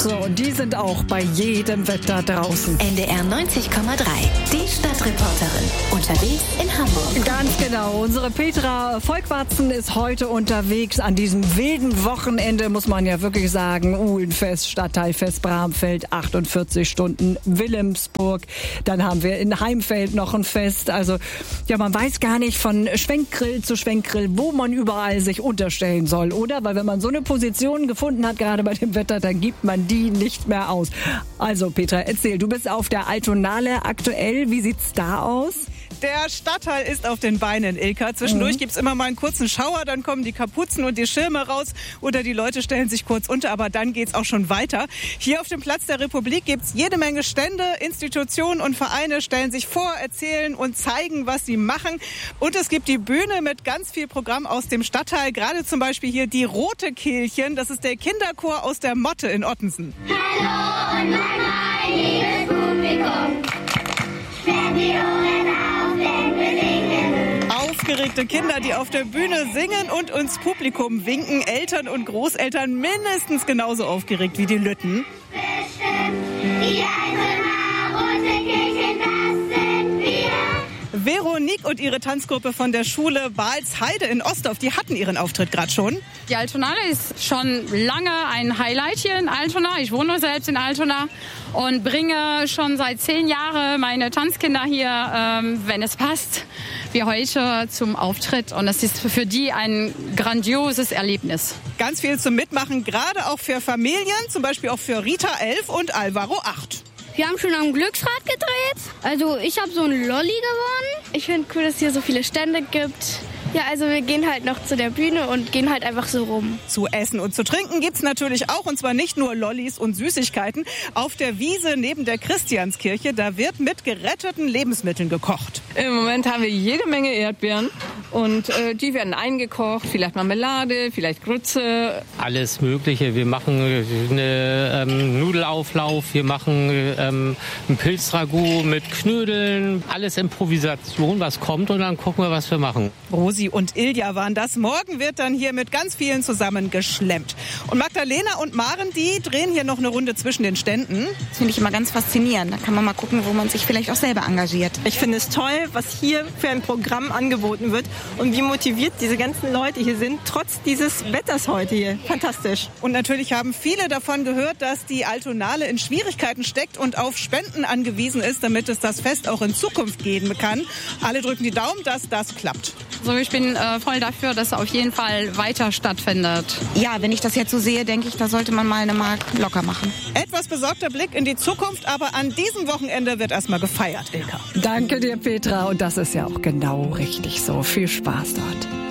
So, und die sind auch bei jedem Wetter draußen. NDR 90,3, die Stadtreporterin. Unterwegs in Hamburg. Ganz genau. Unsere Petra Volkwarzen ist heute unterwegs. An diesem wilden Wochenende muss man ja wirklich sagen. Uhlenfest, Stadtteilfest Bramfeld, 48 Stunden Wilhelmsburg. Dann haben wir in Heimfeld noch ein Fest. Also, ja, man weiß gar nicht von Schwenkgrill zu Schwenkgrill, wo man überall sich unterstellen soll, oder? Weil wenn man so eine Position gefunden hat, gerade bei dem Wetter, dann gibt man die nicht mehr aus. Also, Petra, erzähl, du bist auf der Altonale aktuell. Wie sieht's da aus? Der Stadtteil ist auf den Beinen, Ilka. Zwischendurch gibt's immer mal einen kurzen Schauer, dann kommen die Kapuzen und die Schirme raus oder die Leute stellen sich kurz unter, aber dann geht's auch schon weiter. Hier auf dem Platz der Republik gibt's jede Menge Stände, Institutionen und Vereine stellen sich vor, erzählen und zeigen, was sie machen. Und es gibt die Bühne mit ganz viel Programm aus dem Stadtteil, gerade zum Beispiel hier die Rote Kehlchen, das ist der Kinderchor aus der Motte in Ottensen. Hallo und mein liebes Publikum, sperrt die Ohren auf, denn wir singen. Aufgeregte Kinder, die auf der Bühne singen und uns Publikum winken. Eltern und Großeltern mindestens genauso aufgeregt wie die Lütten. Bestimmt, die Altona Rote Kehlchen, das sind wir. Veronique und ihre Tanzgruppe von der Schule Balsheide in Ostorf, die hatten ihren Auftritt gerade schon. Die Altonale ist schon lange ein Highlight hier in Altona. Ich wohne selbst in Altona und bringe schon seit 10 Jahren meine Tanzkinder hier, wenn es passt, wie heute zum Auftritt. Und es ist für die ein grandioses Erlebnis. Ganz viel zum Mitmachen, gerade auch für Familien, zum Beispiel auch für Rita 11 und Alvaro 8. Wir haben schon am Glücksrad gedreht. Also ich habe so ein Lolli gewonnen. Ich finde cool, dass es hier so viele Stände gibt. Ja, also wir gehen halt noch zu der Bühne und gehen halt einfach so rum. Zu essen und zu trinken gibt's natürlich auch, und zwar nicht nur Lollis und Süßigkeiten. Auf der Wiese neben der Christianskirche, da wird mit geretteten Lebensmitteln gekocht. Im Moment haben wir jede Menge Erdbeeren und die werden eingekocht, vielleicht Marmelade, vielleicht Grütze. Alles Mögliche. Wir machen einen Nudelauflauf, wir machen einen Pilzragout mit Knödeln, alles Improvisation, was kommt, und dann gucken wir, was wir machen. Rosi und Ilja waren das. Morgen wird dann hier mit ganz vielen zusammen geschlemmt. Und Magdalena und Maren, die drehen hier noch eine Runde zwischen den Ständen. Das finde ich immer ganz faszinierend. Da kann man mal gucken, wo man sich vielleicht auch selber engagiert. Ich finde es toll, was hier für ein Programm angeboten wird und wie motiviert diese ganzen Leute hier sind, trotz dieses Wetters heute hier. Fantastisch. Und natürlich haben viele davon gehört, dass die Altonale in Schwierigkeiten steckt und auf Spenden angewiesen ist, damit es das Fest auch in Zukunft geben kann. Alle drücken die Daumen, dass das klappt. Also ich bin voll dafür, dass es auf jeden Fall weiter stattfindet. Ja, wenn ich das jetzt so sehe, denke ich, da sollte man mal eine Mark locker machen. Etwas besorgter Blick in die Zukunft, aber an diesem Wochenende wird erstmal gefeiert, Ilka. Danke dir, Petra. Und das ist ja auch genau richtig so. Viel Spaß dort.